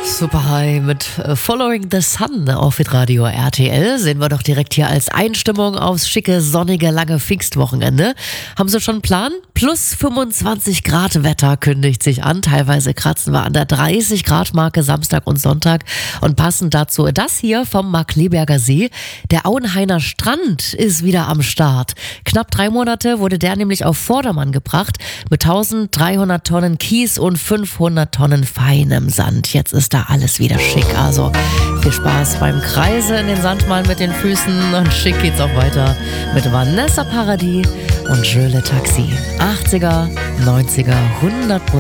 Super High mit Following the Sun auf Hitradio RTL. Sehen wir doch direkt hier als Einstimmung aufs schicke, sonnige, lange Pfingstwochenende. Haben Sie schon einen Plan? Plus 25 Grad Wetter kündigt sich an. Teilweise kratzen wir an der 30 Grad Marke Samstag und Sonntag. Und passend dazu das hier vom Markkleeberger See. Der Auenhainer Strand ist wieder am Start. Knapp 3 Monate wurde der nämlich auf Vordermann gebracht mit 1300 Tonnen Kies und 500 Tonnen feinem Sand. Jetzt ist da alles wieder schick. Also viel Spaß beim Kreise in den Sand mal mit den Füßen. Und schick geht's auch weiter mit Vanessa Paradis und Je le Taxi. 80er, 90er, 100%.